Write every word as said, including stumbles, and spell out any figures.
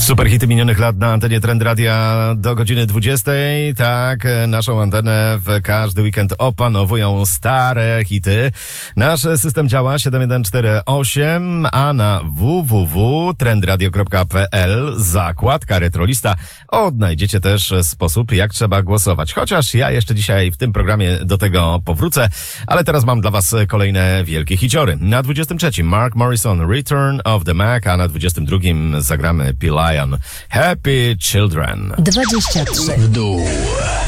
Superhity minionych lat na antenie Trend Radia do godziny dwudziestej. Tak, naszą antenę w każdy weekend opanowują stare hity. Nasz system działa siedem jeden cztery osiem, a na w w w kropka trendradio kropka p l zakładka Retrolista odnajdziecie też sposób, jak trzeba głosować. Chociaż ja jeszcze dzisiaj w tym programie do tego powrócę, ale teraz mam dla was kolejne wielkie hiciory. Na dwudziestym trzecim Mark Morrison, Return of the Mac, a na dwudziestym drugim zagramy P. Lion, Happy Children. dwadzieścia trzy w dół.